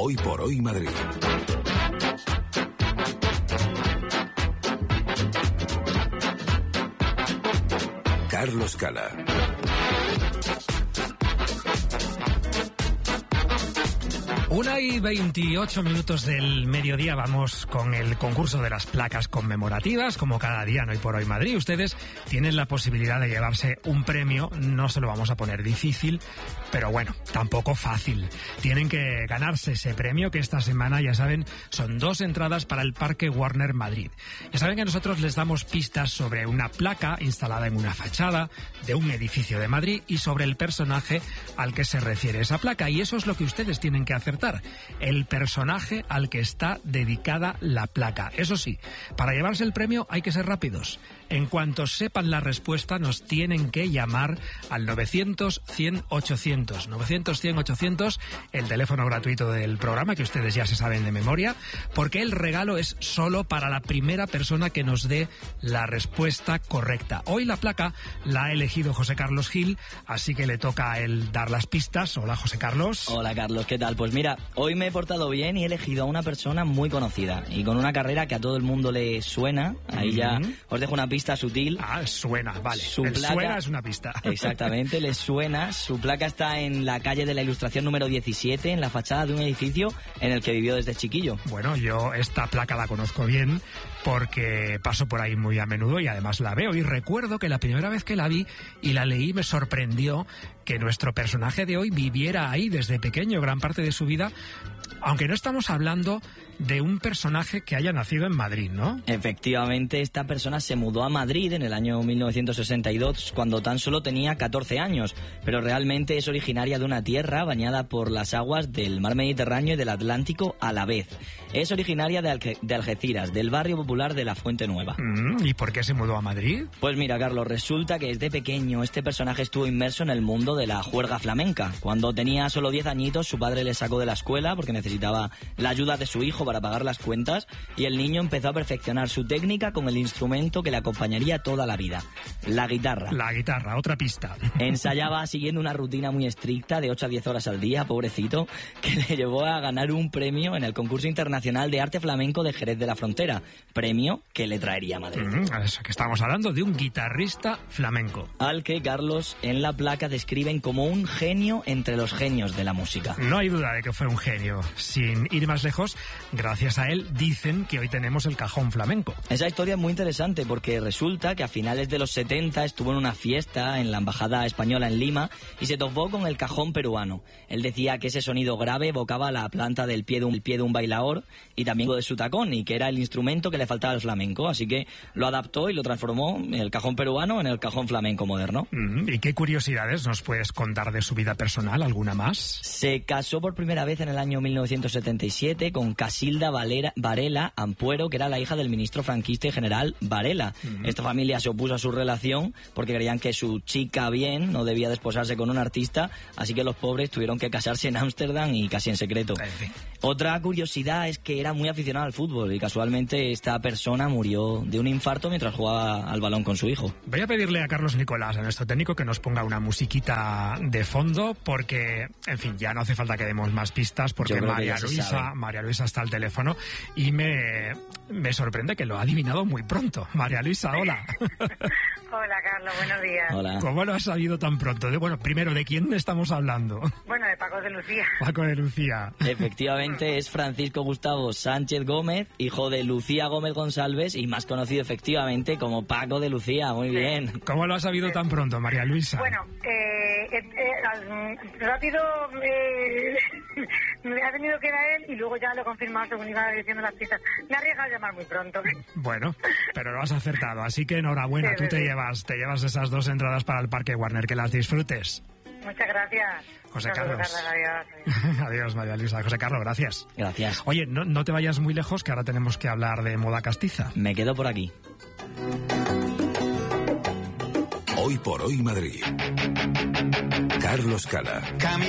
Hoy por hoy Madrid. Carlos Cala. Una y 28 minutos del mediodía, vamos con el concurso de las placas conmemorativas, como cada día en Hoy por Hoy Madrid. Ustedes tienen la posibilidad de llevarse un premio, no se lo vamos a poner difícil, pero bueno, tampoco fácil. Tienen que ganarse ese premio, que esta semana, ya saben, son 2 entradas para el Parque Warner Madrid. Ya saben que nosotros les damos pistas sobre una placa instalada en una fachada de un edificio de Madrid y sobre el personaje al que se refiere esa placa, y eso es lo que ustedes tienen que acertar. El personaje al que está dedicada la placa. Eso sí, para llevarse el premio hay que ser rápidos. En cuanto sepan la respuesta, nos tienen que llamar al 900-100-800. 900-100-800, el teléfono gratuito del programa, que ustedes ya se saben de memoria, porque el regalo es solo para la primera persona que nos dé la respuesta correcta. Hoy la placa la ha elegido José Carlos Gil, así que le toca a él dar las pistas. Hola, José Carlos. Hola, Carlos, ¿qué tal? Pues mira, hoy me he portado bien y he elegido a una persona muy conocida y con una carrera que a todo el mundo le suena. Ahí ya os dejo una pista sutil. Suena, vale. Placa, suena es una pista. Exactamente, le suena. Su placa está en la calle de la Ilustración número 17, en la fachada de un edificio en el que vivió desde chiquillo. Bueno, yo esta placa la conozco bien porque paso por ahí muy a menudo y además la veo. Y recuerdo que la primera vez que la vi y la leí me sorprendió que nuestro personaje de hoy viviera ahí desde pequeño, gran parte de su vida, aunque no estamos hablando de un personaje que haya nacido en Madrid, ¿no? Efectivamente, esta persona se mudó a Madrid en el año 1962, cuando tan solo tenía 14 años, pero realmente es originaria de una tierra bañada por las aguas del mar Mediterráneo y del Atlántico a la vez. Es originaria de Algeciras, del barrio popular de la Fuente Nueva. ¿Y por qué se mudó a Madrid? Pues mira, Carlos, resulta que desde pequeño este personaje estuvo inmerso en el mundo de la juerga flamenca. Cuando tenía solo 10 añitos, su padre le sacó de la escuela porque necesitaba la ayuda de su hijo para pagar las cuentas, y el niño empezó a perfeccionar su técnica con el instrumento que le acompañaría toda la vida, la guitarra. La guitarra, otra pista. Ensayaba siguiendo una rutina muy estricta de 8 a 10 horas al día, pobrecito, que le llevó a ganar un premio en el concurso internacional de arte flamenco de Jerez de la Frontera, premio que le traería a Madrid. Eso, que estamos hablando de un guitarrista flamenco. Al que, Carlos, en la placa describen como un genio entre los genios de la música. No hay duda de que fue un genio. Sin ir más lejos, gracias a él dicen que hoy tenemos el cajón flamenco. Esa historia es muy interesante porque resulta que a finales de los 70 estuvo en una fiesta en la Embajada Española en Lima y se topó con el cajón peruano. Él decía que ese sonido grave evocaba la planta del pie de un bailaor y también de su tacón, y que era el instrumento que le faltaba al flamenco, así que lo adaptó y lo transformó, el cajón peruano, en el cajón flamenco moderno. ¿Y qué curiosidades nos puedes contar de su vida personal? ¿Alguna más? Se casó por primera vez en el año 1977 con Casilda Varela Ampuero, que era la hija del ministro franquista y general Varela. Esta familia se opuso a su relación porque creían que su chica bien no debía desposarse con un artista, así que los pobres tuvieron que casarse en Ámsterdam y casi en secreto. Otra curiosidad es que era muy aficionado al fútbol y casualmente esta persona murió de un infarto mientras jugaba al balón con su hijo. Voy a pedirle a Carlos Nicolás, a nuestro técnico, que nos ponga una musiquita de fondo porque, en fin, ya no hace falta que demos más pistas porque María Luisa está al teléfono y me sorprende que lo ha adivinado muy pronto. María Luisa, hola. Hola, Carlos, buenos días. Hola. ¿Cómo lo has sabido tan pronto? Bueno, primero, ¿de quién estamos hablando? Bueno, de Paco de Lucía. Paco de Lucía. Efectivamente, es Francisco Gustavo Sánchez Gómez, hijo de Lucía Gómez González y más conocido efectivamente como Paco de Lucía. Muy bien. ¿Cómo lo has sabido tan pronto, María Luisa? Bueno, rápido me ha tenido que era él y luego ya lo he confirmado según iba diciendo las pistas. Me ha arriesgado a llamar muy pronto. Bueno, pero lo has acertado, así que enhorabuena. Sí, Tú te llevas esas 2 entradas para el Parque Warner, que las disfrutes. Muchas gracias. José Carlos. Adiós. Adiós, María Luisa. José Carlos, gracias. Gracias. Oye, no te vayas muy lejos, que ahora tenemos que hablar de moda castiza. Me quedo por aquí. Hoy por hoy Madrid. Carlos Cala.